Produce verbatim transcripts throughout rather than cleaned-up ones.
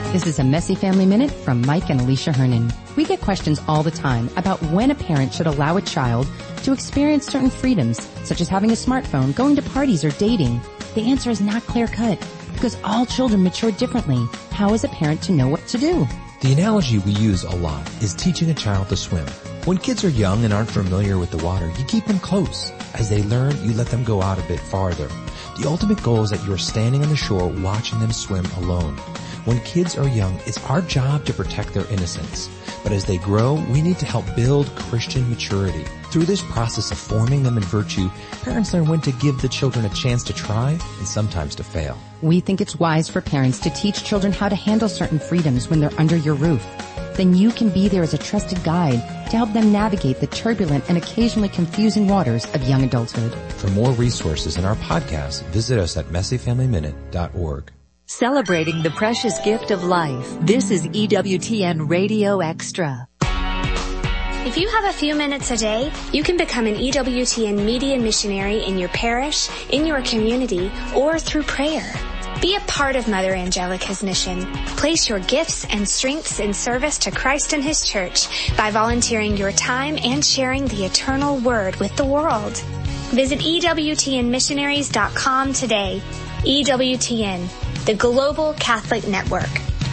This is a Messy Family Minute from Mike and Alicia Hernan. We get questions all the time about when a parent should allow a child to experience certain freedoms, such as having a smartphone, going to parties, or dating. The answer is not clear-cut, because all children mature differently. How is a parent to know what to do? The analogy we use a lot is teaching a child to swim. When kids are young and aren't familiar with the water, you keep them close. As they learn, you let them go out a bit farther. The ultimate goal is that you are standing on the shore watching them swim alone. When kids are young, it's our job to protect their innocence. But as they grow, we need to help build Christian maturity. Through this process of forming them in virtue, parents learn when to give the children a chance to try and sometimes to fail. We think it's wise for parents to teach children how to handle certain freedoms when they're under your roof. Then you can be there as a trusted guide to help them navigate the turbulent and occasionally confusing waters of young adulthood. For more resources in our podcast, visit us at messy family minute dot org. Celebrating the precious gift of life. This is E W T N Radio Extra. If you have a few minutes a day, you can become an E W T N media missionary in your parish, in your community, or through prayer. Be a part of Mother Angelica's mission. Place your gifts and strengths in service to Christ and His church by volunteering your time and sharing the eternal word with the world. Visit E W T N missionaries dot com today. E W T N, the Global Catholic Network.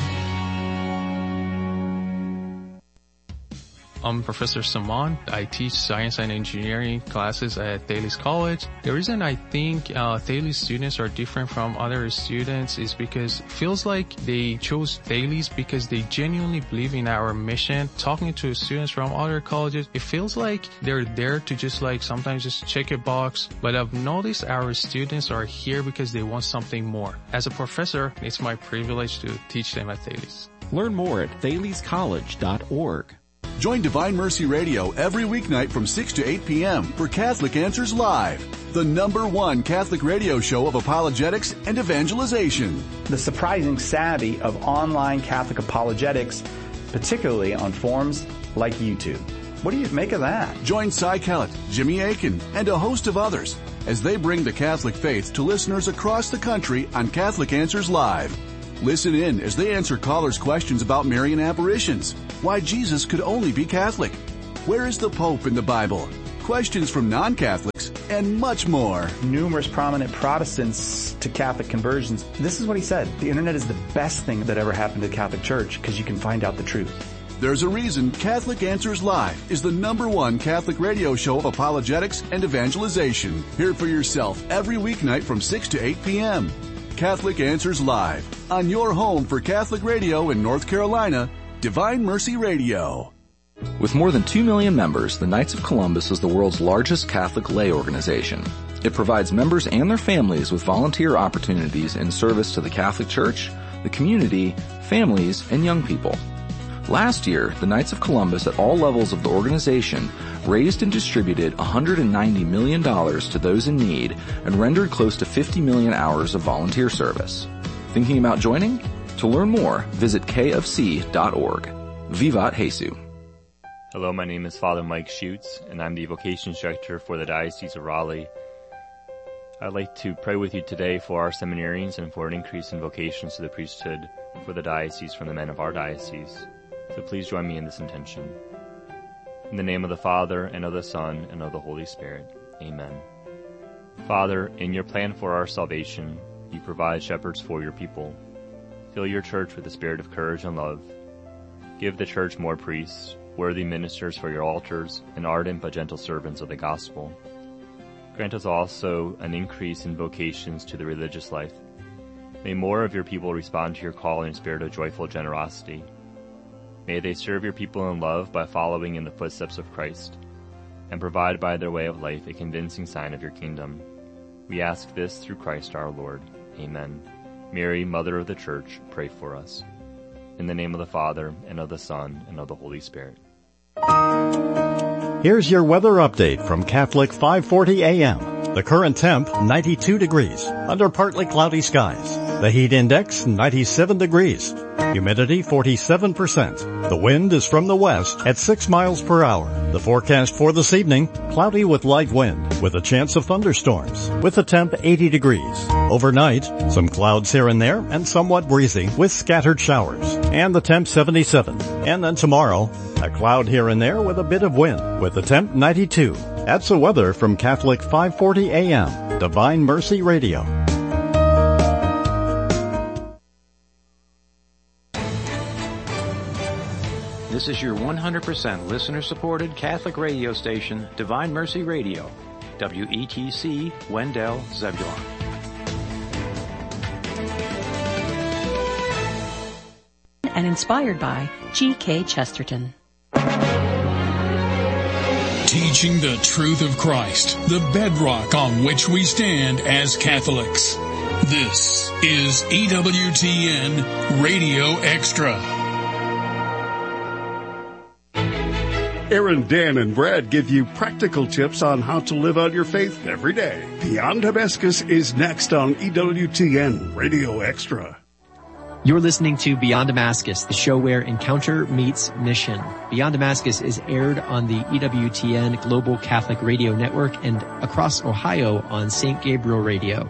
I'm Professor Saman. I teach science and engineering classes at Thales College. The reason I think uh, Thales students are different from other students is because it feels like they chose Thales because they genuinely believe in our mission. Talking to students from other colleges, it feels like they're there to just like sometimes just check a box. But I've noticed our students are here because they want something more. As a professor, it's my privilege to teach them at Thales. Learn more at thales college dot org. Join Divine Mercy Radio every weeknight from six to eight p.m. for Catholic Answers Live, the number one Catholic radio show of apologetics and evangelization. The surprising savvy of online Catholic apologetics, particularly on forums like YouTube. What do you make of that? Join Cy Kellett, Jimmy Akin, and a host of others as they bring the Catholic faith to listeners across the country on Catholic Answers Live. Listen in as they answer callers' questions about Marian apparitions, why Jesus could only be Catholic, where is the Pope in the Bible, questions from non-Catholics, and much more. Numerous prominent Protestants to Catholic conversions. This is what he said. The internet is the best thing that ever happened to the Catholic Church because you can find out the truth. There's a reason Catholic Answers Live is the number one Catholic radio show of apologetics and evangelization. Hear it for yourself every weeknight from six to eight p.m. Catholic Answers Live, on your home for Catholic radio in North Carolina, Divine Mercy Radio. With more than two million members, the Knights of Columbus is the world's largest Catholic lay organization. It provides members and their families with volunteer opportunities in service to the Catholic Church, the community, families, and young people. Last year, the Knights of Columbus at all levels of the organization raised and distributed one hundred ninety million dollars to those in need and rendered close to fifty million hours of volunteer service. Thinking about joining? To learn more, visit k f c dot org. Vivat Jesu. Hello, my name is Father Mike Schutz, and I'm the Vocations Director for the Diocese of Raleigh. I'd like to pray with you today for our seminarians and for an increase in vocations to the priesthood for the diocese from the men of our diocese. So please join me in this intention. In the name of the Father, and of the Son, and of the Holy Spirit. Amen. Father, in your plan for our salvation, you provide shepherds for your people. Fill your church with the spirit of courage and love. Give the church more priests, worthy ministers for your altars, and ardent but gentle servants of the gospel. Grant us also an increase in vocations to the religious life. May more of your people respond to your call in a spirit of joyful generosity. May they serve your people in love by following in the footsteps of Christ, and provide by their way of life a convincing sign of your kingdom. We ask this through Christ our Lord. Amen. Mary, Mother of the Church, pray for us. In the name of the Father, and of the Son, and of the Holy Spirit. Here's your weather update from Catholic five forty A M. The current temp, ninety-two degrees, under partly cloudy skies. The heat index, ninety-seven degrees. Humidity, forty-seven percent. The wind is from the west at six miles per hour. The forecast for this evening, cloudy with light wind, with a chance of thunderstorms, with a temp eighty degrees. Overnight, some clouds here and there and somewhat breezy with scattered showers. And the temp seventy-seven. And then tomorrow, a cloud here and there with a bit of wind with the temp ninety-two. That's the weather from Catholic five forty A M, Divine Mercy Radio. This is your one hundred percent listener-supported Catholic radio station, Divine Mercy Radio, W E T C, Wendell, Zebulon. And inspired by G K Chesterton. Teaching the truth of Christ, the bedrock on which we stand as Catholics. This is E W T N Radio Extra. Aaron, Dan, and Brad give you practical tips on how to live out your faith every day. Beyond Damascus is next on E W T N Radio Extra. You're listening to Beyond Damascus, the show where encounter meets mission. Beyond Damascus is aired on the E W T N Global Catholic Radio Network and across Ohio on Saint Gabriel Radio.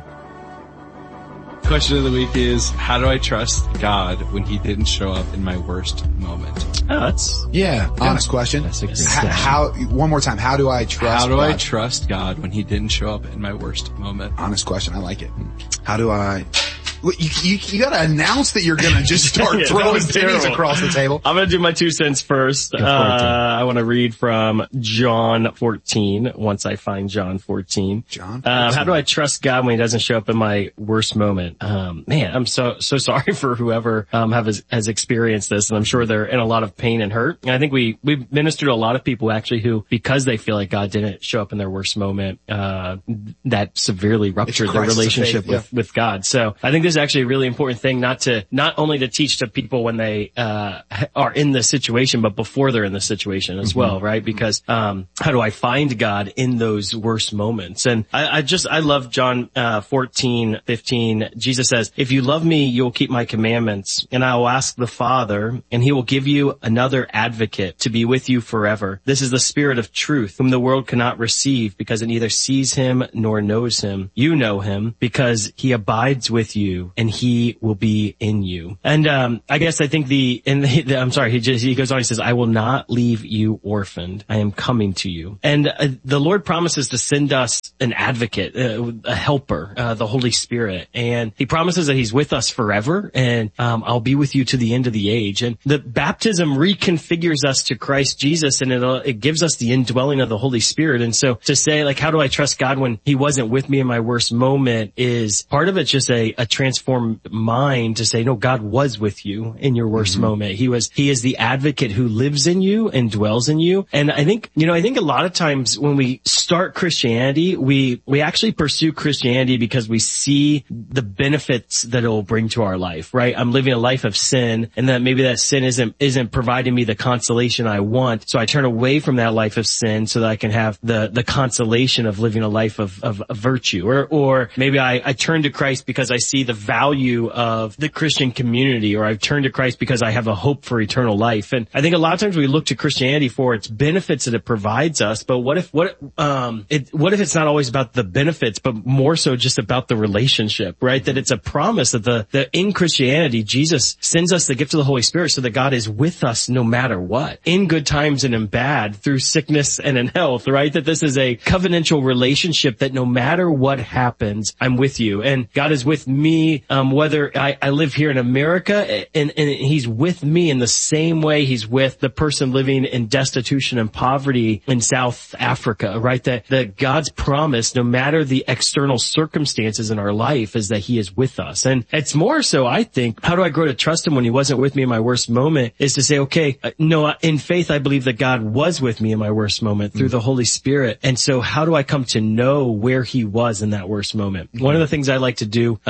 Question of the week is, how do I trust God when he didn't show up in my worst moment? Oh, that's yeah, honest question. That's a great question. How, one more time, how do I trust How do God? I trust God when he didn't show up in my worst moment? Honest question, I like it. How do I... You, you, you gotta announce that you're gonna just start yeah, throwing pennies across the table. I'm gonna do my two cents first. Uh, I want to read from John fourteen, once I find John fourteen. John Uh, how do I trust God when he doesn't show up in my worst moment? Um, man, I'm so, so sorry for whoever, um, have, has, has experienced this, and I'm sure they're in a lot of pain and hurt. And I think we, we've ministered to a lot of people actually who, because they feel like God didn't show up in their worst moment, uh, that severely ruptured their relationship faith, yeah. with, with God. So I think this is actually a really important thing not to, not only to teach to people when they, uh, are in the situation, but before they're in the situation as mm-hmm. well, right? Because, um, how do I find God in those worst moments? And I, I just, I love John, uh, fourteen, fifteen. Jesus says, if you love me, you'll keep my commandments, and I will ask the Father, and he will give you another advocate to be with you forever. This is the Spirit of truth, whom the world cannot receive because it neither sees him nor knows him. You know him because he abides with you and he will be in you. And, um, I guess I think the, and the, the, I'm sorry, he just, he goes on, he says, I will not leave you orphaned. I am coming to you. And uh, the Lord promises to send us an advocate, uh, a helper, uh, the Holy Spirit. And he promises that he's with us forever, and, um, I'll be with you to the end of the age. And the baptism reconfigures us to Christ Jesus, and it, it gives us the indwelling of the Holy Spirit. And so to say, like, how do I trust God when he wasn't with me in my worst moment is part of it's just a, a transformed mind to say, no, God was with you in your worst mm-hmm. moment. He was, he is the advocate who lives in you and dwells in you. And I think, you know, I think a lot of times when we start Christianity, we, we actually pursue Christianity because we see the benefits that it will bring to our life, right? I'm living a life of sin, and that maybe that sin isn't, isn't providing me the consolation I want. So I turn away from that life of sin so that I can have the, the consolation of living a life of, of, of virtue. Or, or maybe I, I turn to Christ because I see the value of the Christian community, or I've turned to Christ because I have a hope for eternal life. And I think a lot of times we look to Christianity for its benefits that it provides us, but what if, what, um, it, what if it's not always about the benefits, but more so just about the relationship, right? That it's a promise that the, that in Christianity, Jesus sends us the gift of the Holy Spirit so that God is with us no matter what, in good times and in bad, through sickness and in health, right? That this is a covenantal relationship that no matter what happens, I'm with you. And God is with me, um, whether I, I live here in America, and, and he's with me in the same way he's with the person living in destitution and poverty in South Africa, right? That, that God's promise, no matter the external circumstances in our life, is that he is with us. And it's more so, I think, how do I grow to trust him when he wasn't with me in my worst moment, is to say, okay, no, in faith, I believe that God was with me in my worst moment through mm-hmm. the Holy Spirit. And so how do I come to know where he was in that worst moment? Mm-hmm. One of the things I like to do, um, and if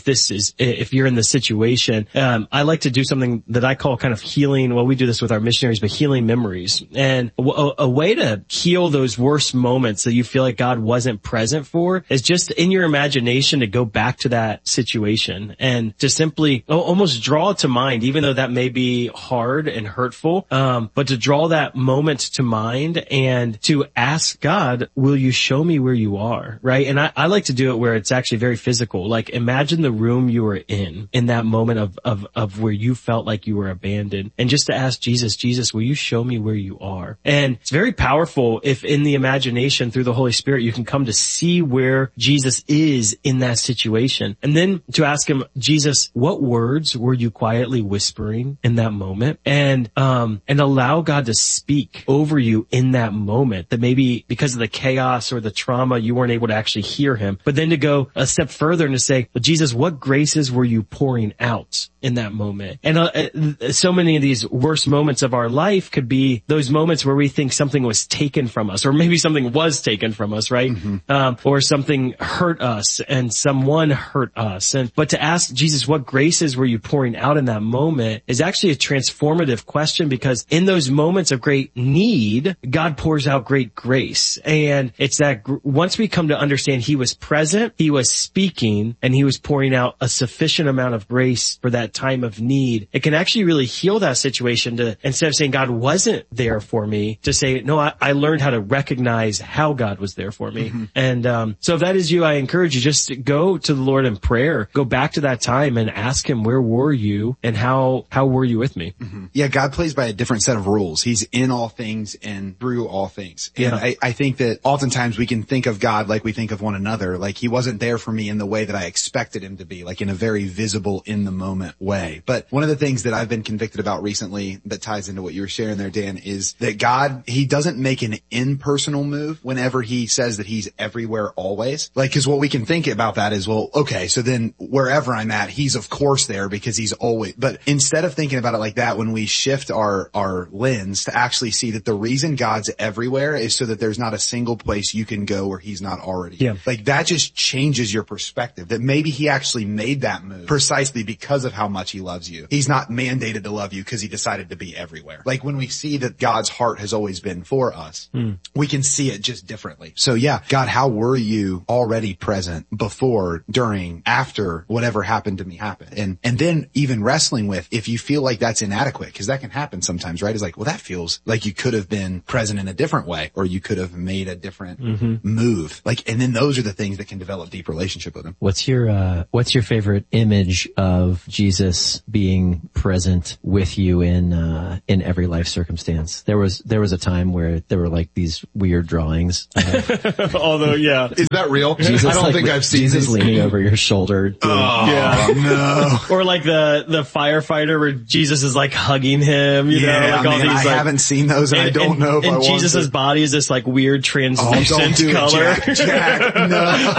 if this is, if you're in the situation, um, I like to do something that I call kind of healing. Well, we do this with our missionaries, but healing memories. And a, a way to heal those worst moments that you feel like God wasn't present for is just in your imagination to go back to that situation and to simply almost draw it to mind, even though that may be hard and hurtful, um, but to draw that moment to mind and to ask God, will you show me where you are, right? And I, I like to do it where it's actually very physical. Like imagine the room you were in, in that moment of, of, of where you felt like you were abandoned, and just to ask Jesus, Jesus, will you show me where you are? And it's very powerful if in the imagination through the Holy Spirit, you can come to see where Jesus is in that situation. And then to ask him, Jesus, what words were you quietly whispering in that moment? And, um, and allow God to speak over you in that moment, that maybe because of the chaos or the trauma, you weren't able to actually hear him. But then to go a step further and to say, well, Jesus, what graces were you pouring out in that moment? And uh, so many of these worst moments of our life could be those moments where we think something was taken from us, or maybe something was taken from us, right? Mm-hmm. Um, or something hurt us and someone hurt us. And, but to ask Jesus, what graces were you pouring out in that moment is actually a transformative question, because in those moments of great need, God pours out great grace. And it's that gr- once we come to understand he was present, he was speaking, and he was pouring out a sufficient amount of grace for that time of need, it can actually really heal that situation to, instead of saying God wasn't there for me, to say, no, I, I learned how to recognize how God was there for me. Mm-hmm. And, um, so if that is you, I encourage you just to go to the Lord in prayer, go back to that time and ask him, where were you and how, how were you with me? Mm-hmm. Yeah, God plays by a different set of rules. He's in all things and through all things. And yeah. I, I think that oftentimes we can think of God like we think of one another, like he wasn't there for me in the way that I expected him to be, like in a very visible, in the moment way. But one of the things that I've been convicted about recently that ties into what you were sharing there, Dan, is that God, he doesn't make an impersonal move whenever he says that he's everywhere always. Like, cause what we can think about that is, well, okay, so then wherever I'm at, he's of course there because he's always, but instead of thinking about it like that, when we shift our, our lens to actually see that the reason God's everywhere is so that there's not a single place you can go where he's not already. Yeah. Like that just changes your perspective, that maybe he actually made that move precisely because of how much he loves you. He's not mandated to love you because he decided to be everywhere. Like when we see that God's heart has always been for us, mm. we can see it just differently. So yeah, God, how were you already present before, during, after whatever happened to me happened? And, and then even wrestling with, if you feel like that's inadequate, because that can happen sometimes, right? It's like, well, that feels like you could have been present in a different way, or you could have made a different mm-hmm. move. Like, and then those are the things that can develop deep relationship with him. What's your, uh, what's your favorite image of Jesus being present with you in, uh, in every life circumstance? There was, there was a time where there were like these weird drawings. Of, Although, yeah. Is that real? Jesus, I don't like, think I've seen Jesus these. leaning over your shoulder. Doing, oh, yeah. no. Or like the, the firefighter where Jesus is like hugging him, you yeah, know, like all man, these I like, haven't seen those and, and I don't and, know if and I want Jesus' to. body is this like weird translucent oh, don't do color. It, Jack, Jack, no. oh,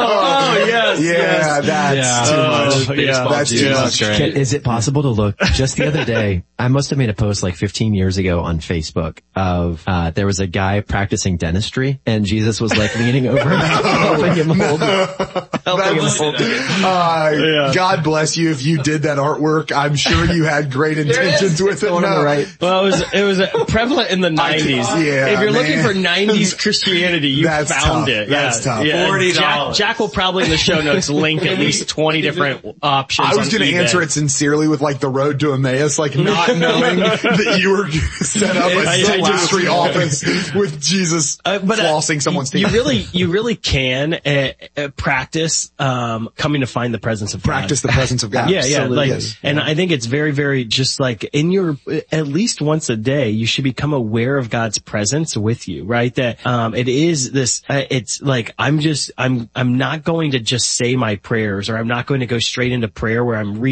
oh, yes, yeah, yes. that's yeah. too oh, much. Yeah. That's too yeah. much. Can, is it possible to look, just the other day, I must have made a post like fifteen years ago on Facebook of, uh, there was a guy practicing dentistry and Jesus was like leaning over him, helping him hold it. Helping him hold it. Uh, yeah. God bless you if you did that artwork. I'm sure you had great intentions with it. No. Right. Well, it was, it was uh, prevalent in the nineties. Yeah, if you're man. looking for nineties Christianity, you That's found tough. it. That's yeah. tough. Yeah. forty Jack, dollars. Jack will probably in the show notes link at least twenty different options. I was going to answer it sincerely with like the road to Emmaus, like not knowing that you were set up a dentistry office with Jesus uh, but, uh, flossing someone's teeth. You really, you really can uh, uh, practice um coming to find the presence of practice God. the presence of God. Yeah, yeah. Absolutely. Like, yes. And I think it's very, very just like in your at least once a day, you should become aware of God's presence with you, right? That um it is this. Uh, it's like I'm just I'm I'm not going to just say my prayers, or I'm not going to go straight into prayer where I'm reading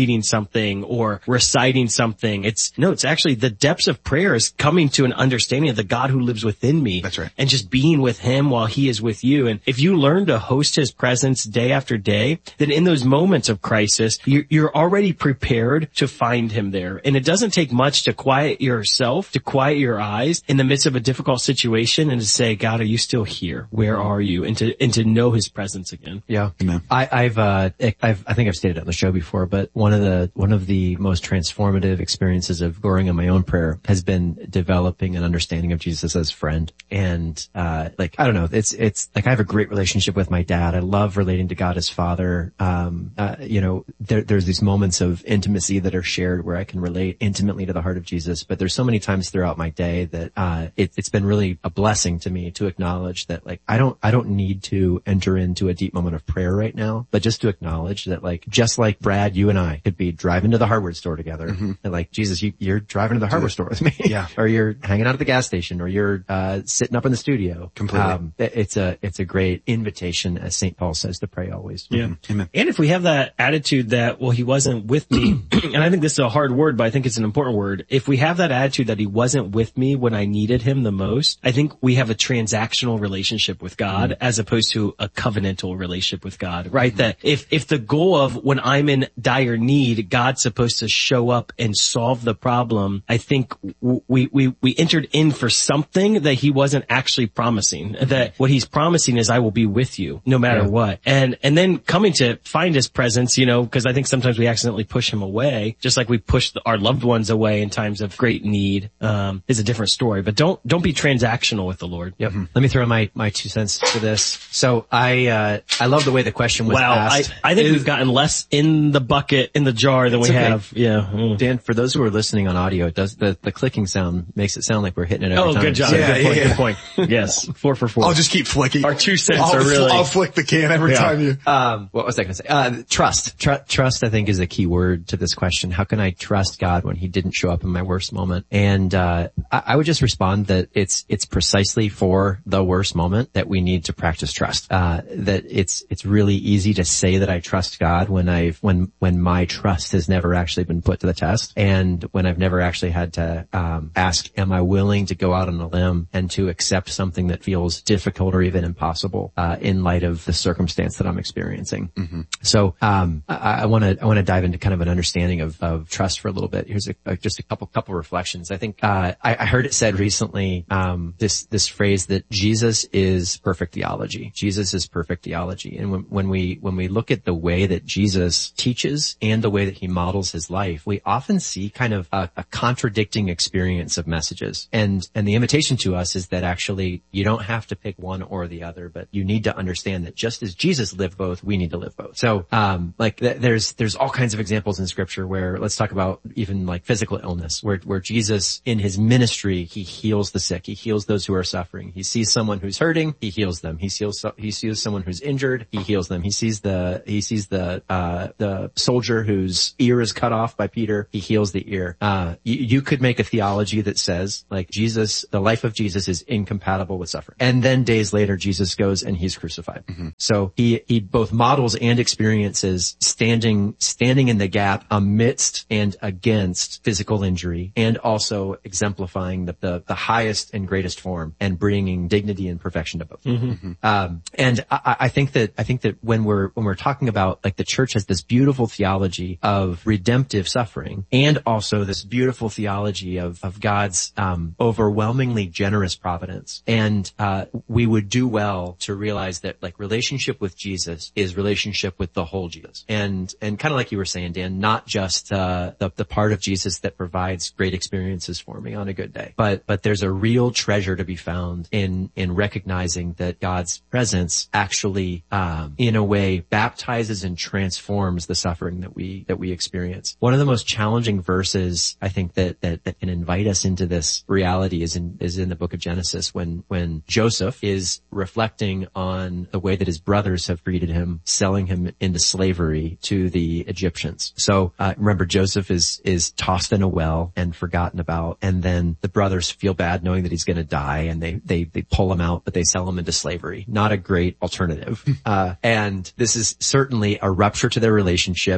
reading something or reciting something. It's, no, it's actually the depths of prayer is coming to an understanding of the God who lives within me. That's right. And just being with him while he is with you. And if you learn to host his presence day after day, then in those moments of crisis, you're, you're already prepared to find him there. And it doesn't take much to quiet yourself, to quiet your eyes in the midst of a difficult situation and to say, God, are you still here? Where are you? And to, and to know his presence again. Yeah. Amen. I, I've, uh, I've, I think I've stated it on the show before, but one of the, one of the most transformative experiences of growing in my own prayer has been developing an understanding of Jesus as friend. And, uh, like, I don't know, it's, it's like I have a great relationship with my dad. I love relating to God as father. Um, uh, you know, there, there's these moments of intimacy that are shared where I can relate intimately to the heart of Jesus, but there's so many times throughout my day that, uh, it, it's been really a blessing to me to acknowledge that, like, I don't, I don't need to enter into a deep moment of prayer right now, but just to acknowledge that, like, just like Brad, you and I could be driving to the hardware store together mm-hmm. and like, Jesus, you, you're driving to the hardware store with me. Yeah. Or you're hanging out at the gas station or you're, uh, sitting up in the studio. Completely. Um, it's a, it's a great invitation, as Saint Paul says, to pray always. Yeah. Mm-hmm. Amen. And if we have that attitude that, well, he wasn't with me, and I think this is a hard word, but I think it's an important word. If we have that attitude that he wasn't with me when I needed him the most, I think we have a transactional relationship with God mm-hmm. as opposed to a covenantal relationship with God, right? Mm-hmm. That if, if the goal of when I'm in dire need, God's supposed to show up and solve the problem, I think we, we, we entered in for something that he wasn't actually promising. Mm-hmm. That what he's promising is I will be with you no matter yeah. what. And, and then coming to find his presence, you know, because I think sometimes we accidentally push him away, just like we push our loved ones away in times of great need, um, is a different story. But don't, don't be transactional with the Lord. Yep. Mm-hmm. Let me throw my, my two cents to this. So I, uh, I love the way the question was wow, asked. I, I think is, we've gotten less in the bucket, in the jar than we okay. have. Yeah. Mm. Dan, for those who are listening on audio, it does, the, the clicking sound makes it sound like we're hitting it every oh, time. Oh, good job. Yeah, good yeah, point. yeah. Good point. Yes. Four for four. I'll just keep flicking. Our two cents I'll, are really. I'll flick the can every yeah. time you. Um, what was I going to say? Uh, trust. Tr- trust, I think, is a key word to this question. How can I trust God when he didn't show up in my worst moment? And, uh, I, I would just respond that it's, it's precisely for the worst moment that we need to practice trust. Uh, that it's, it's really easy to say that I trust God when I've, when, when my trust has never actually been put to the test and when I've never actually had to, um, ask, am I willing to go out on a limb and to accept something that feels difficult or even impossible, uh, in light of the circumstance that I'm experiencing. Mm-hmm. So, um, I want to, I want to dive into kind of an understanding of, of trust for a little bit. Here's a, a, just a couple, couple reflections. I think, uh, I, I heard it said recently, um, this, this phrase that Jesus is perfect theology. Jesus is perfect theology. And when, when we, when we look at the way that Jesus teaches and the way that he models his life, we often see kind of a, a contradicting experience of messages. And, and the invitation to us is that actually you don't have to pick one or the other, but you need to understand that just as Jesus lived both, we need to live both. So, um, like th- there's, there's all kinds of examples in scripture where, let's talk about even like physical illness, where, where Jesus in his ministry, he heals the sick. He heals those who are suffering. He sees someone who's hurting, he heals them. He sees, he sees someone who's injured, he heals them. He sees the, he sees the, uh, the soldier whose ear is cut off by Peter, he heals the ear. Uh, you, you could make a theology that says, like, Jesus, the life of Jesus is incompatible with suffering. And then days later, Jesus goes and he's crucified. Mm-hmm. So he, he both models and experiences standing, standing in the gap amidst and against physical injury, and also exemplifying the, the, the highest and greatest form and bringing dignity and perfection to both. Mm-hmm. Mm-hmm. Um, and I, I think that, I think that when we're, when we're talking about, like, the church has this beautiful theology of redemptive suffering and also this beautiful theology of, of God's, um, overwhelmingly generous providence. And, uh, we would do well to realize that, like, relationship with Jesus is relationship with the whole Jesus. And, and kind of like you were saying, Dan, not just, uh, the, the part of Jesus that provides great experiences for me on a good day, but, but there's a real treasure to be found in, in recognizing that God's presence actually, um, in a way baptizes and transforms the suffering that we, that we experience. One of the most challenging verses, I think, that, that, that can invite us into this reality is in, is in the book of Genesis when, when Joseph is reflecting on the way that his brothers have treated him, selling him into slavery to the Egyptians. So, uh, remember, Joseph is, is tossed in a well and forgotten about. And then the brothers feel bad knowing that he's going to die, and they, they, they pull him out, but they sell him into slavery. Not a great alternative. uh, and this is certainly a rupture to their relationship and probably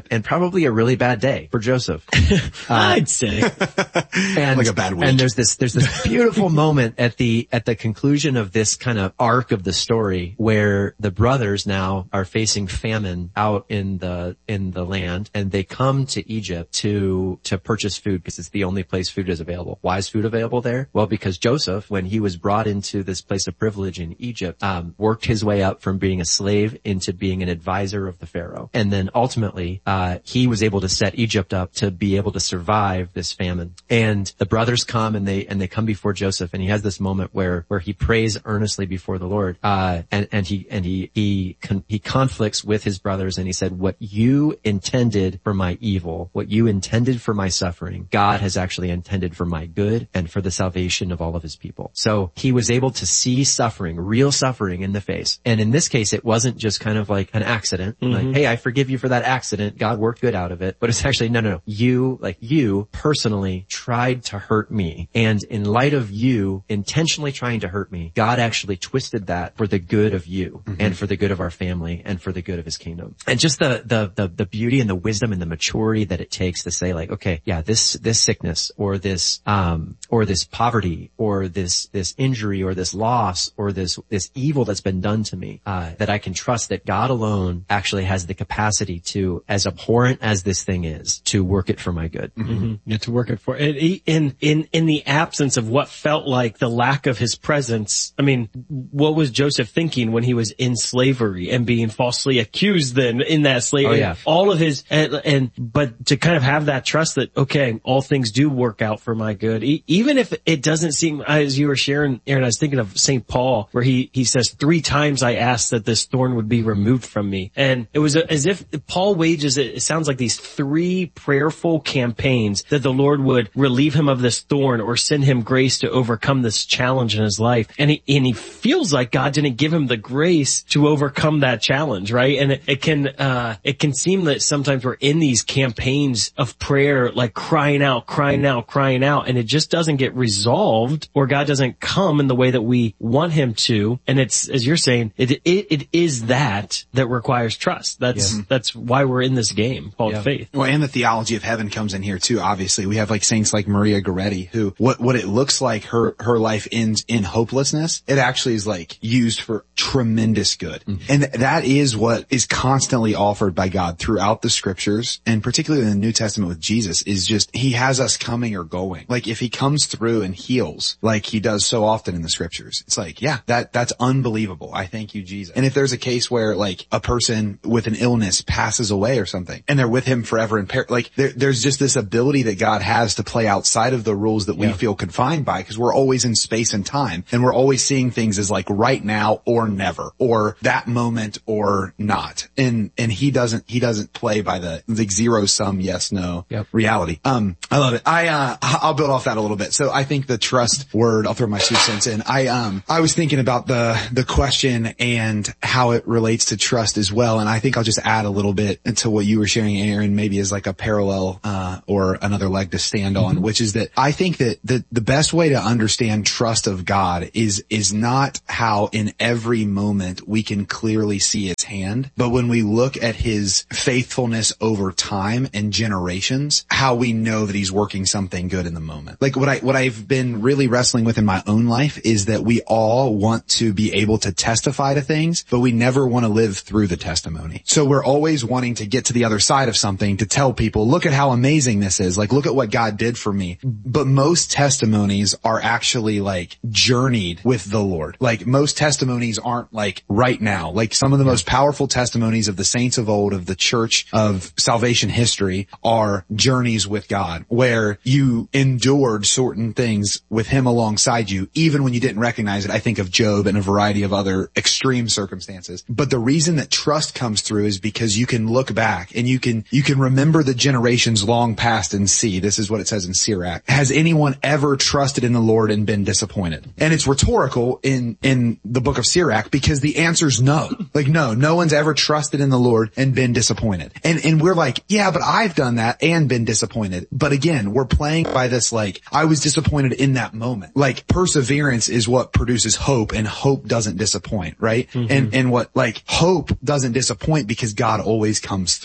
probably a really bad day for Joseph. Uh, I'd say. And, like a bad week. And there's this, there's this beautiful moment at the, at the conclusion of this kind of arc of the story where the brothers now are facing famine out in the, in the land, and they come to Egypt to, to purchase food because it's the only place food is available. Why is food available there? Well, because Joseph, when he was brought into this place of privilege in Egypt, um, worked his way up from being a slave into being an advisor of the Pharaoh. And then ultimately, uh, he was able to set Egypt up to be able to survive this famine. And the brothers come and they, and they come before Joseph, and he has this moment where, where he prays earnestly before the Lord. Uh, and, and he, and he, he, con- he conflicts with his brothers, and he said, what you intended for my evil, what you intended for my suffering, God has actually intended for my good and for the salvation of all of his people. So he was able to see suffering, real suffering in the face. And in this case, it wasn't just kind of like an accident. Mm-hmm. Like, hey, I forgive you for that accident. God worked good out of it. But it's actually, no, no, no. You, like you personally tried to hurt me. And in light of you intentionally trying to hurt me, God actually twisted that for the good of you mm-hmm. and for the good of our family and for the good of his kingdom. And just the, the, the, the beauty and the wisdom and the maturity that it takes to say like, okay, yeah, this, this sickness or this, um, or this poverty or this, this injury or this loss or this, this evil that's been done to me, uh, that I can trust that God alone actually has the capacity to, as abhorrent as this thing is, to work it for my good. Mm-hmm. Yeah, to work it for it. In, in, in the absence of what felt like the lack of his presence, I mean, what was Joseph thinking when he was in slavery and being falsely accused then in that slavery? Oh, yeah. All of his, and, and, but to kind of have that trust that, okay, all things do work out for my good. E- even if it doesn't seem, as you were sharing, Aaron, I was thinking of Saint Paul, where he, he says, three times I asked that this thorn would be removed from me. And it was as if Paul wages, it, it sounds like these three prayerful campaigns that the Lord would relieve him of this thorn or send him grace to overcome this challenge in his life. And he, and he feels like God didn't give him the grace to overcome that challenge, right? And it, it can, uh, it can seem that sometimes we're in these campaigns of prayer, like crying out, crying out, crying out, and it just doesn't get resolved, or God doesn't come in the way that we want him to. And it's, as you're saying, it, it, it is that that requires trust. That's, yeah. that's why we're in this game called yeah. faith. Well, and the theology of heaven comes in here too. Obviously, we have like saints like Maria Goretti, who what, what it looks like her, her life ends in hopelessness. It actually is like used for tremendous good. Mm-hmm. And that is what is constantly offered by God throughout the scriptures, and particularly in the New Testament with Jesus, is just, he has us coming or going. Like if he comes through and heals, like he does so often in the scriptures, it's like, yeah, that, that's unbelievable. I thank you, Jesus. And if there's a case where like a person with an illness passes away or something, and they're with him forever and par- like there, there's just this ability that God has to play outside of the rules that we yeah. feel confined by, because we're always in space and time, and we're always seeing things as like right now or never, or that moment or not. And, and he doesn't, he doesn't play by the, the zero sum yes, no yep. reality. Um, I love it. I, uh, I'll build off that a little bit. So I think the trust word, I'll throw my two cents in. I, um, I was thinking about the, the question and how it relates to trust as well. And I think I'll just add a little bit to what you were sharing, Aaron, maybe as like a parallel, uh, or another leg to stand on, mm-hmm. which is that I think that the, the best way to understand trust of God is, is not how in every moment we can clearly see his hand, but when we look at his faithfulness over time and generations, how we know that he's working something good in the moment. Like what I, what I've been really wrestling with in my own life is that we all want to be able to testify to things, but we never want to live through the testimony. So we're always wanting to get to the other side of something to tell people, look at how amazing this is. Like, look at what God did for me. But most testimonies are actually like journeyed with the Lord. Like most testimonies aren't like right now. Like some of the most powerful testimonies of the saints of old, of the church, of salvation history, are journeys with God, where you endured certain things with him alongside you, even when you didn't recognize it. I think of Job and a variety of other extreme circumstances. But the reason that trust comes through is because you can look back and you can, you can remember the generations long past and see, this is what it says in Sirach, has anyone ever trusted in the Lord and been disappointed? And it's rhetorical in, in the book of Sirach, because the answer's no. Like, no, no one's ever trusted in the Lord and been disappointed. And, and we're like, yeah, but I've done that and been disappointed. But again, we're playing by this, like, I was disappointed in that moment. Like, perseverance is what produces hope, and hope doesn't disappoint, right? Mm-hmm. And, and what, like, hope doesn't disappoint because God always comes through. And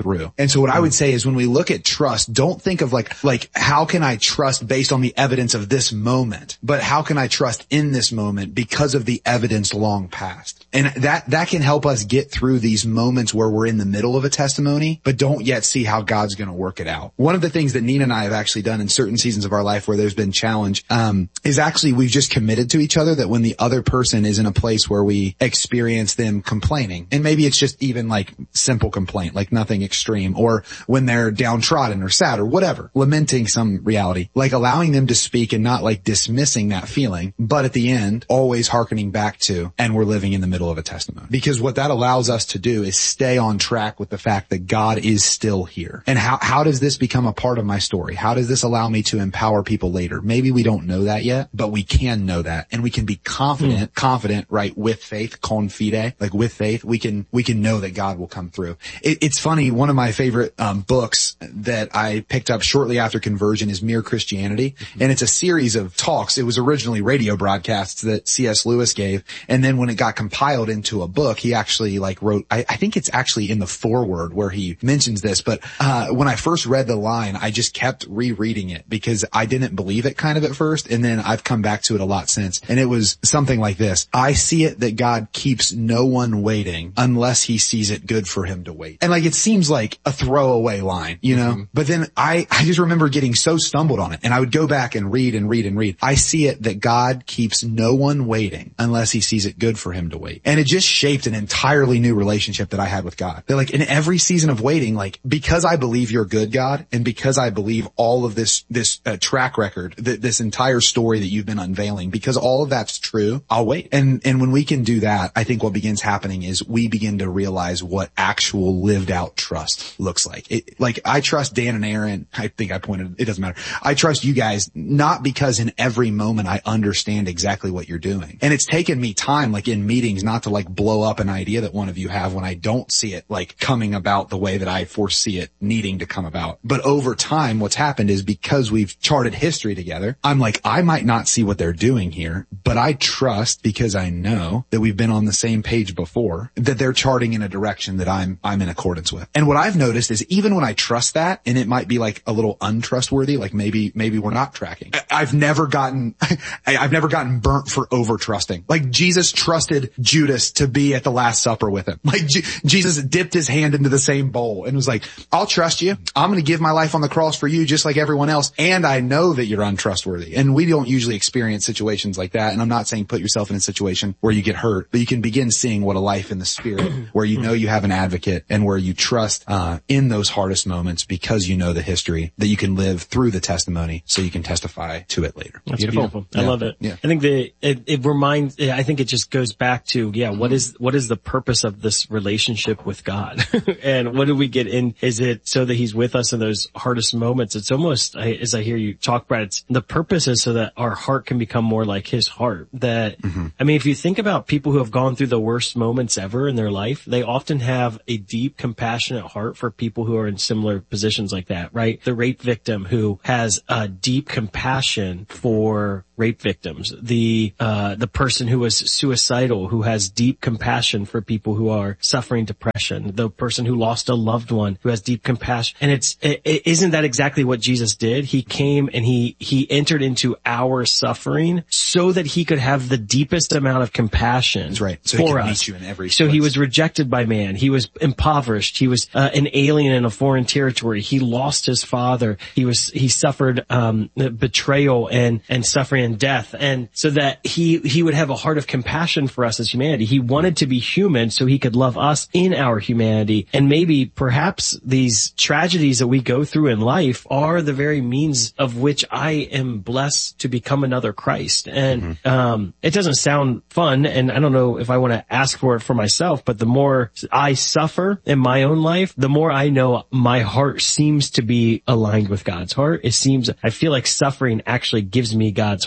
And so what I would say is when we look at trust, don't think of like, like, how can I trust based on the evidence of this moment, but how can I trust in this moment because of the evidence long past? And that, that can help us get through these moments where we're in the middle of a testimony, but don't yet see how God's going to work it out. One of the things that Nina and I have actually done in certain seasons of our life where there's been challenge, um, is actually we've just committed to each other that when the other person is in a place where we experience them complaining, and maybe it's just even like simple complaint, like nothing extreme, or when they're downtrodden or sad or whatever, lamenting some reality, like allowing them to speak and not like dismissing that feeling, but at the end, always hearkening back to, and we're living in the middle of a testimony. Because what that allows us to do is stay on track with the fact that God is still here. And how, how does this become a part of my story? How does this allow me to empower people later? Maybe we don't know that yet, but we can know that, and we can be confident, mm. confident, right, with faith, con fide, like with faith, we can, we can know that God will come through. It, it's funny, one of my favorite um, books that I picked up shortly after conversion is Mere Christianity, mm-hmm. and it's a series of talks. It was originally radio broadcasts that C S Lewis gave, and then when it got compiled into a book, he actually like wrote, I, I think it's actually in the foreword where he mentions this, but uh when I first read the line, I just kept rereading it because I didn't believe it kind of at first, and then I've come back to it a lot since, and it was something like this: I see it that God keeps no one waiting unless he sees it good for him to wait. And like, it seems like a throwaway line, you know, mm-hmm. but then I, I just remember getting so stumbled on it, and I would go back and read and read and read. I see it that God keeps no one waiting unless he sees it good for him to wait. And it just shaped an entirely new relationship that I had with God. They're like, in every season of waiting, like, because I believe you're good, God, and because I believe all of this, this uh, track record, th- this entire story that you've been unveiling, because all of that's true, I'll wait. And, and when we can do that, I think what begins happening is we begin to realize what actual lived out trust looks like. It, like, I trust Dan and Aaron. I think I pointed, it doesn't matter. I trust you guys, not because in every moment I understand exactly what you're doing. And it's taken me time, like in meetings, not to like blow up an idea that one of you have when I don't see it like coming about the way that I foresee it needing to come about. But over time, what's happened is because we've charted history together, I'm like, I might not see what they're doing here, but I trust, because I know that we've been on the same page before, that they're charting in a direction that I'm, I'm in accordance with. And what I've noticed is even when I trust that, and it might be like a little untrustworthy, like maybe, maybe we're not tracking. I've never gotten, I've never gotten burnt for over trusting. Like Jesus trusted Judas to be at the Last Supper with him. Like G- Jesus dipped his hand into the same bowl and was like, I'll trust you. I'm going to give my life on the cross for you just like everyone else. And I know that you're untrustworthy. And we don't usually experience situations like that. And I'm not saying put yourself in a situation where you get hurt, but you can begin seeing what a life in the Spirit, where you know you have an advocate and where you trust uh in those hardest moments because you know the history, that you can live through the testimony so you can testify to it later. That's beautiful. beautiful. I yeah. love it. Yeah. I think the it, it reminds, I think it just goes back to, yeah, what is, what is the purpose of this relationship with God? And what do we get in? Is it so that he's with us in those hardest moments? It's almost, I, as I hear you talk, Brad, it's the purpose is so that our heart can become more like his heart. That, mm-hmm. I mean, if you think about people who have gone through the worst moments ever in their life, they often have a deep, compassionate heart for people who are in similar positions like that, right? The rape victim who has a deep compassion for rape victims, the uh the person who was suicidal, who has deep compassion for people who are suffering depression, the person who lost a loved one, who has deep compassion. And it's it, it, isn't that exactly what Jesus did? He came and he he entered into our suffering so that he could have the deepest amount of compassion. That's right. So for he can us. meet you in every so place. He was rejected by man. He was impoverished. He was uh, an alien in a foreign territory. He lost his father. He was he suffered um betrayal and and suffering and death. And so that he, he would have a heart of compassion for us as humanity. He wanted to be human so he could love us in our humanity. And maybe perhaps these tragedies that we go through in life are the very means of which I am blessed to become another Christ. And, mm-hmm. um, it doesn't sound fun. And I don't know if I want to ask for it for myself, but the more I suffer in my own life, the more I know my heart seems to be aligned with God's heart. It seems, I feel like suffering actually gives me God's heart.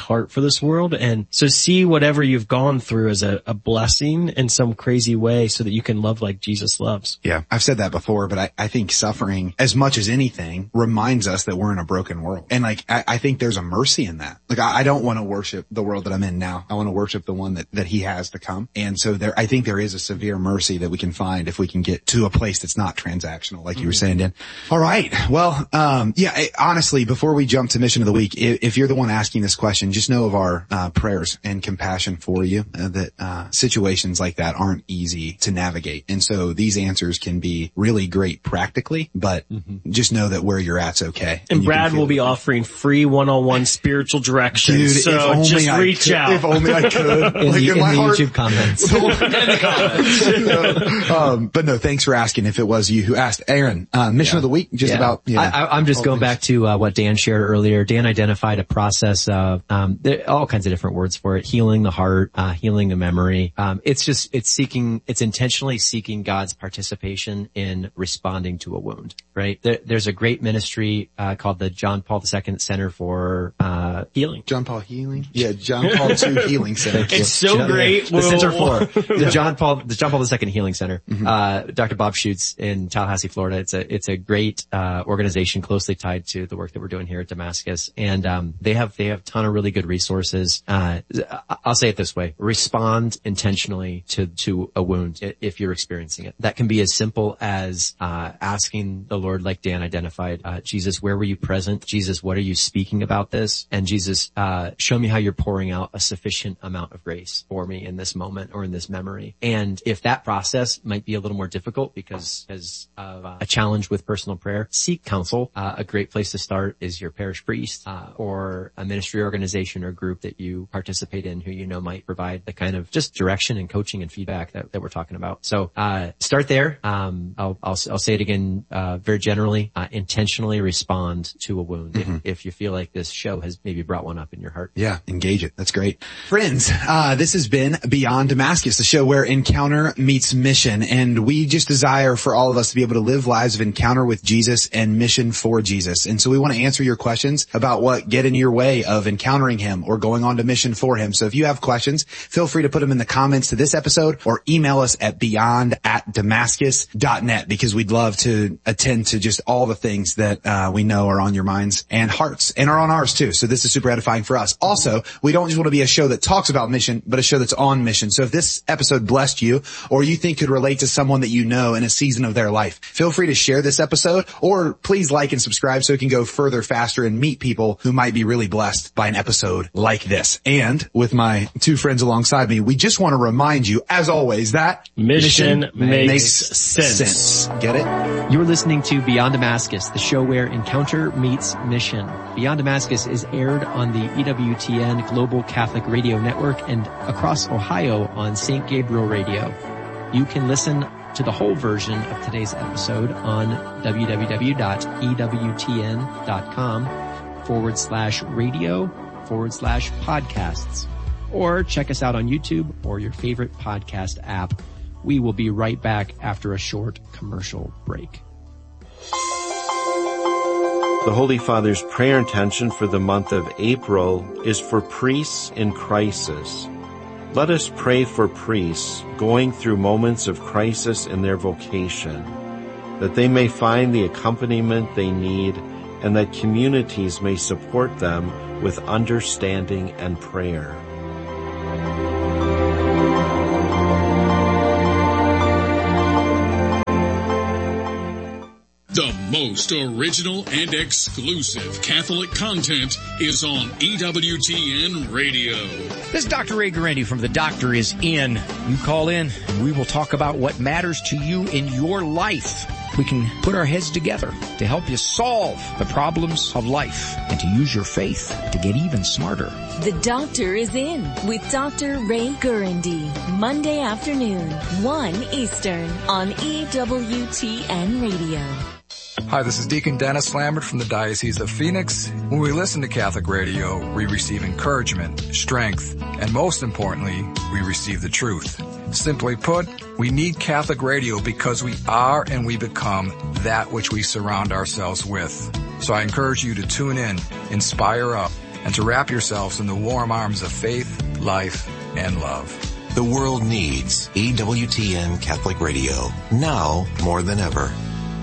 heart for this world. And so see whatever you've gone through as a, a blessing in some crazy way so that you can love like Jesus loves. Yeah, I've said that before, but I, I think suffering, as much as anything, reminds us that we're in a broken world. And like, I, I think there's a mercy in that. Like, I, I don't want to worship the world that I'm in now. I want to worship the one that, that he has to come. And so there, I think there is a severe mercy that we can find if we can get to a place that's not transactional, like you were saying, Dan. All right. Well, um, yeah, I, honestly, before we jump to mission of the week, if, if you're the one asking this question, just know of our uh, prayers and compassion for you, uh, that uh, situations like that aren't easy to navigate. And so these answers can be really great practically, but mm-hmm. just know that where you're at's okay. And, and Brad will be it. offering free one-on-one spiritual direction. Dude, so just I reach could, out. If only I could. in like the, in in my the heart. YouTube comments. in the comments. no, um, but no, thanks for asking if it was you who asked. Aaron, uh, mission yeah. of the week, just yeah. about, you know, I, I'm just going things. back to uh, what Dan shared earlier. Dan identified a process of, um, there are all kinds of different words for it. Healing the heart, uh, healing the memory. Um, it's just, it's seeking, it's intentionally seeking God's participation in responding to a wound, right? There, there's a great ministry, uh, called the John Paul the Second Center for, uh, Healing. John Paul Healing? Yeah, John Paul the Second Healing Center. It's so John, great. The Center for, the John Paul, the John Paul the Second Healing Center. Mm-hmm. Uh, Doctor Bob Schutz in Tallahassee, Florida. It's a, it's a great, uh, organization closely tied to the work that we're doing here at Damascus. And, um, they have, they have a ton of really good resources. Uh, I'll say it this way. Respond intentionally to, to a wound if you're experiencing it. That can be as simple as, uh, asking the Lord, like Dan identified, uh, Jesus, where were you present? Jesus, what are you speaking about this? And Jesus, uh, show me how you're pouring out a sufficient amount of grace for me in this moment or in this memory. And if that process might be a little more difficult because, because of uh, a challenge with personal prayer, seek counsel. Uh, a great place to start is your parish priest, uh, or a ministry organization or group that you participate in who you know might provide the kind of just direction and coaching and feedback that, that we're talking about. So, uh, start there. Um, I'll, I'll, I'll say it again, uh, very generally, uh, intentionally respond to a wound mm-hmm. if, if you feel like this show has maybe brought one up in your heart. Yeah, engage it. That's great. Friends, uh, this has been Beyond Damascus, the show where encounter meets mission. And we just desire for all of us to be able to live lives of encounter with Jesus and mission for Jesus. And so we want to answer your questions about what get in your way of encountering him or going on to mission for him. So if you have questions, feel free to put them in the comments to this episode or email us at beyond at damascus dot net because we'd love to attend to just all the things that uh, we know are on your minds and hearts and are on ours too. So this is super edifying for us. Also, we don't just want to be a show that talks about mission, but a show that's on mission. So if this episode blessed you or you think could relate to someone that you know in a season of their life, feel free to share this episode or please like and subscribe so it can go further faster and meet people who might be really blessed by an episode like this. And with my two friends alongside me, we just want to remind you, as always, that mission, mission makes, makes sense. sense. Get it? You're listening to Beyond Damascus, the show where encounter meets mission. Beyond Damascus is aired on the E W T N Global Catholic Radio Network and across Ohio on Saint Gabriel Radio. You can listen to the whole version of today's episode on www.ewtn.com forward slash radio forward slash podcasts. Or check us out on YouTube or your favorite podcast app. We will be right back after a short commercial break. The Holy Father's prayer intention for the month of April is for priests in crisis. Let us pray for priests going through moments of crisis in their vocation, that they may find the accompaniment they need and that communities may support them with understanding and prayer. The most original and exclusive Catholic content is on E W T N Radio. This is Doctor Ray Guarendi from The Doctor Is In. You call in and we will talk about what matters to you in your life. We can put our heads together to help you solve the problems of life and to use your faith to get even smarter. The Doctor Is In with Doctor Ray Guarendi. Monday afternoon, one Eastern on E W T N Radio. Hi, this is Deacon Dennis Lambert from the Diocese of Phoenix. When we listen to Catholic radio, we receive encouragement, strength, and most importantly, we receive the truth. Simply put, we need Catholic radio because we are and we become that which we surround ourselves with. So I encourage you to tune in, inspire up, and to wrap yourselves in the warm arms of faith, life, and love. The world needs E W T N Catholic Radio, now more than ever.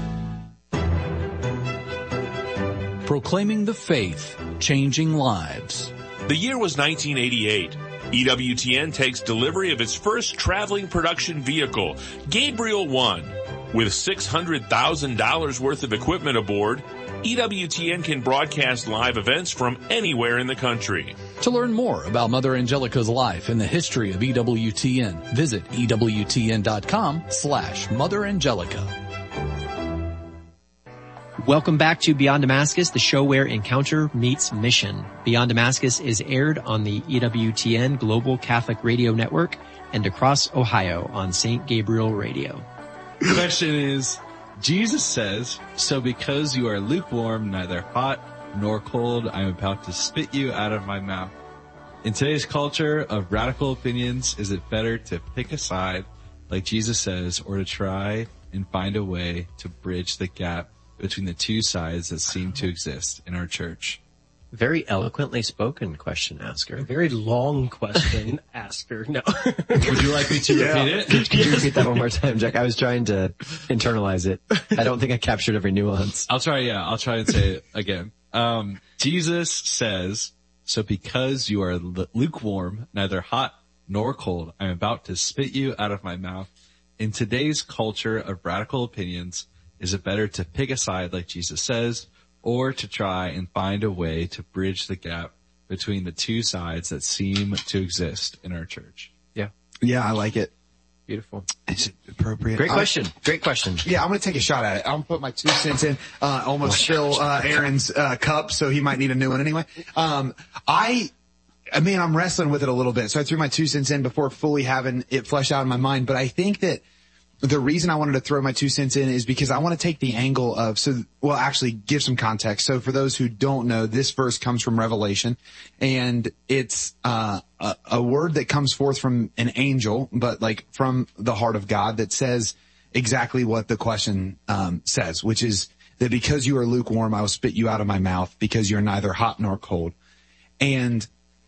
Proclaiming the faith, changing lives. The year was nineteen eighty-eight. E W T N takes delivery of its first traveling production vehicle, Gabriel One. With six hundred thousand dollars worth of equipment aboard, E W T N can broadcast live events from anywhere in the country. To learn more about Mother Angelica's life and the history of E W T N, visit E W T N dot com slash Mother Angelica. Welcome back to Beyond Damascus, the show where encounter meets mission. Beyond Damascus is aired on the E W T N Global Catholic Radio Network and across Ohio on Saint Gabriel Radio. The question is, Jesus says, "So because you are lukewarm, neither hot nor cold, I am about to spit you out of my mouth." In today's culture of radical opinions, is it better to pick a side, like Jesus says, or to try and find a way to bridge the gap between the two sides that seem to exist in our church? Very eloquently spoken question asker. Very long question asker. No. Would you like me to Yeah. repeat it? Could you repeat that one more time, Jack? I was trying to internalize it. I don't think I captured every nuance. I'll try, yeah, I'll try and say it again. Um, Jesus says, "So because you are l- lukewarm, neither hot nor cold, I'm about to spit you out of my mouth." In today's culture of radical opinions, is it better to pick a side like Jesus says, or to try and find a way to bridge the gap between the two sides that seem to exist in our church? Yeah. Yeah, I like it. Beautiful. It's appropriate. Great question. I, Great question. Yeah, I'm going to take a shot at it. I'm going to put my two cents in, uh, almost fill, uh, Aaron's, uh, cup, so he might need a new one anyway. Um, I, I mean, I'm wrestling with it a little bit, so I threw my two cents in before fully having it fleshed out in my mind, but I think that the reason I wanted to throw my two cents in is because I want to take the angle of, so, well, actually give some context. So for those who don't know, this verse comes from Revelation, and it's, uh, a, a word that comes forth from an angel, but like from the heart of God, that says exactly what the question, um, says, which is that because you are lukewarm, I will spit you out of my mouth because you're neither hot nor cold. And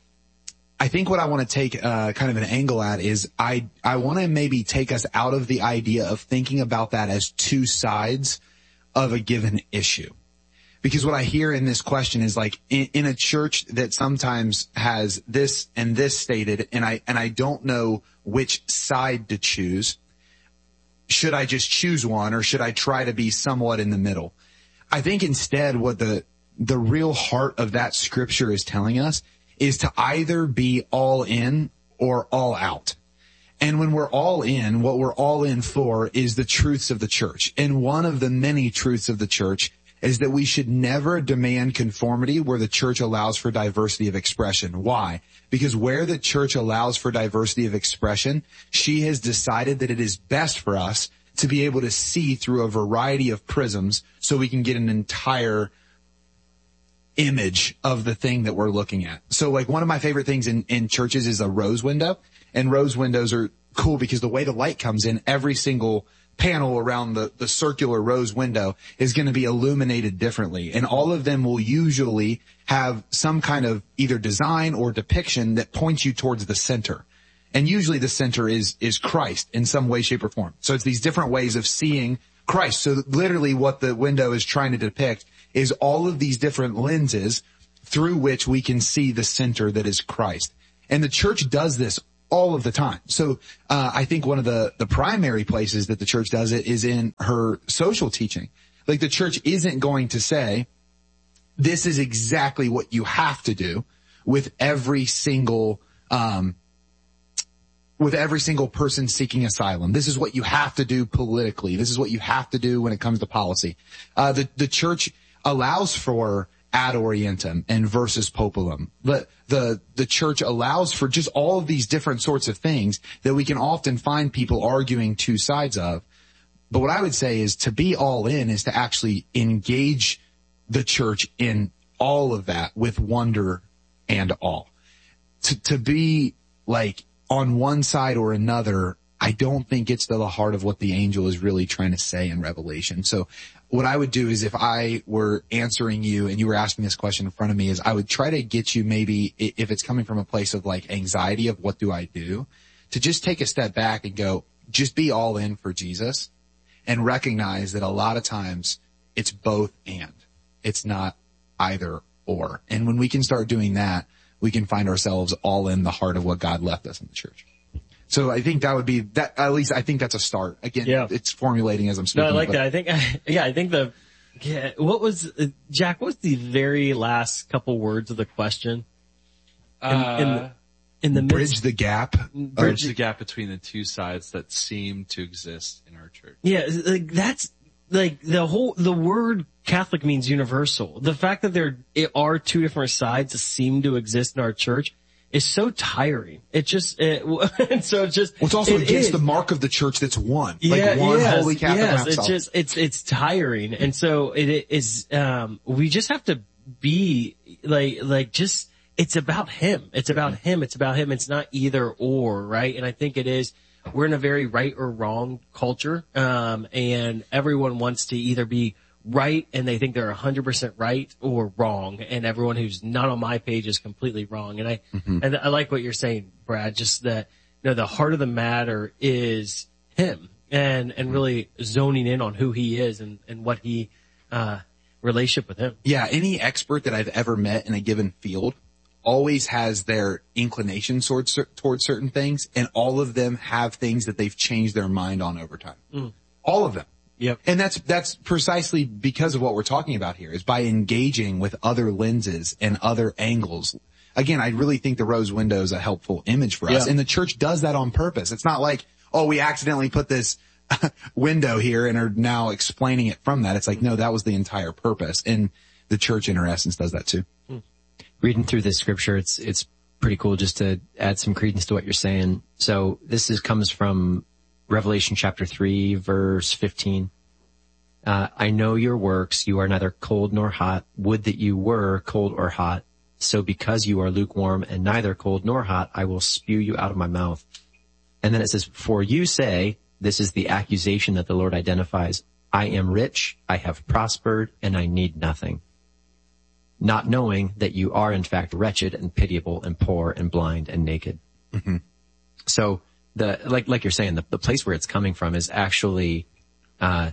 I think what I want to take uh kind of an angle at is I I want to maybe take us out of the idea of thinking about that as two sides of a given issue. Because what I hear in this question is like in, in a church that sometimes has this and this stated, and I and I don't know which side to choose. Should I just choose one, or should I try to be somewhat in the middle? I think instead what the the real heart of that scripture is telling us is to either be all in or all out. And when we're all in, what we're all in for is the truths of the church. And one of the many truths of the church is that we should never demand conformity where the church allows for diversity of expression. Why? Because where the church allows for diversity of expression, she has decided that it is best for us to be able to see through a variety of prisms so we can get an entire image of the thing that we're looking at. So like one of my favorite things in, in churches is a rose window, and rose windows are cool because the way the light comes in, every single panel around the, the circular rose window is going to be illuminated differently. And all of them will usually have some kind of either design or depiction that points you towards the center. And usually the center is, is Christ in some way, shape, or form. So it's these different ways of seeing Christ. So literally what the window is trying to depict is all of these different lenses through which we can see the center that is Christ. And the church does this all of the time. So uh I think one of the the primary places that the church does it is in her social teaching. Like the church isn't going to say, this is exactly what you have to do with every single um with every single person seeking asylum. This is what you have to do politically. This is what you have to do when it comes to policy. Uh the the church allows for ad orientem and versus populum. But the, the church allows for just all of these different sorts of things that we can often find people arguing two sides of. But what I would say is to be all in is to actually engage the church in all of that with wonder and awe. To, to be like on one side or another, I don't think it's to the heart of what the angel is really trying to say in Revelation. So what I would do is if I were answering you and you were asking this question in front of me is I would try to get you maybe if it's coming from a place of like anxiety of what do I do to just take a step back and go, just be all in for Jesus and recognize that a lot of times it's both and it's not either or. And when we can start doing that, we can find ourselves all in the heart of what God left us in the church. So I think that would be that. At least I think that's a start. Again, yeah. It's formulating as I'm speaking. No, I like that. I think, yeah, I think the, yeah, what was, uh, Jack, what was the very last couple words of the question? In, uh, in the, in the bridge midst, the gap. Bridge the gap between the two sides that seem to exist in our church. Yeah, like that's, like the whole, the word Catholic means universal. The fact that there are two different sides that seem to exist in our church is so tiring. It just, it, and so it's just. Well, it's also it against is. the mark of the church that's one. Yeah, like one yes, holy Catholic yes, it's himself. just, it's, it's tiring. And so it, it is, um, we just have to be like, like just, it's about him. It's about him. It's about him. It's not either or, right? And I think it is, we're in a very right or wrong culture. Um, and everyone wants to either be right and they think they're one hundred percent right or wrong, and everyone who's not on my page is completely wrong. And I, mm-hmm. and I like what you're saying, Brad, just that, you know, the heart of the matter is him and, and really zoning in on who he is and, and what he, uh, relationship with him. Yeah. Any expert that I've ever met in a given field always has their inclination towards, towards certain things, and all of them have things that they've changed their mind on over time. Mm. All of them. Yep. And that's, that's precisely because of what we're talking about here, is by engaging with other lenses and other angles. Again, I really think the rose window is a helpful image for us. Yeah. And the church does that on purpose. It's not like, oh, we accidentally put this window here and are now explaining it from that. It's like, no, that was the entire purpose. And the church in her essence does that too. Reading through this scripture, it's, it's pretty cool just to add some credence to what you're saying. So this is, comes from Revelation chapter three, verse fifteen. Uh, I know your works. You are neither cold nor hot. Would that you were cold or hot. So because you are lukewarm and neither cold nor hot, I will spew you out of my mouth. And then it says, for you say, this is the accusation that the Lord identifies. I am rich. I have prospered and I need nothing. Not knowing that you are in fact wretched and pitiable and poor and blind and naked. Mm-hmm. So the, like, like you're saying, the, the place where it's coming from is actually, uh,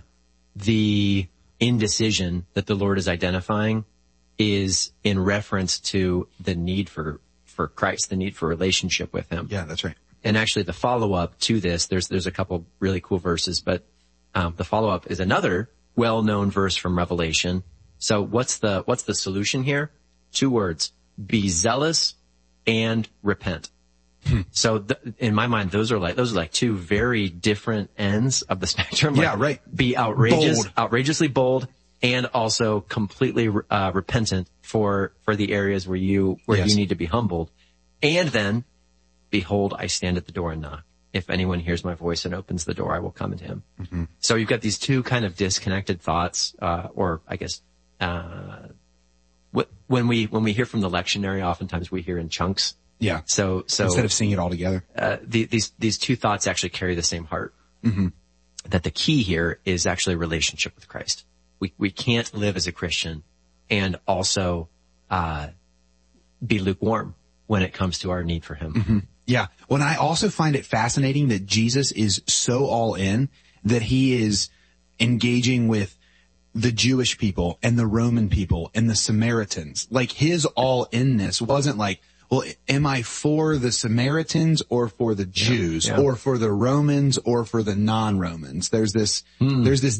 the indecision that the Lord is identifying is in reference to the need for, for Christ, the need for relationship with him. Yeah, that's right. And actually the follow-up to this, there's, there's a couple really cool verses, but, um, the follow-up is another well-known verse from Revelation. So what's the, what's the solution here? Two words, be zealous and repent. Hmm. So th- in my mind, those are like, those are like two very different ends of the spectrum. Like, yeah, right. Be outrageous, bold. outrageously bold, and also completely, uh, repentant for, for the areas where you, where yes. you need to be humbled. And then, behold, I stand at the door and knock. If anyone hears my voice and opens the door, I will come into him. Mm-hmm. So you've got these two kind of disconnected thoughts, uh, or I guess, uh, wh- when we, when we hear from the lectionary, oftentimes we hear in chunks. Yeah. So, so. Instead of seeing it all together. Uh, the, these, these two thoughts actually carry the same heart. Mm-hmm. That the key here is actually a relationship with Christ. We, we can't live as a Christian and also, uh, be lukewarm when it comes to our need for him. Mm-hmm. Yeah. Well, and I also find it fascinating that Jesus is so all in that he is engaging with the Jewish people and the Roman people and the Samaritans. Like his all inness wasn't like, well, am I for the Samaritans or for the Jews yeah, yeah. or for the Romans or for the non-Romans? There's this, mm. there's this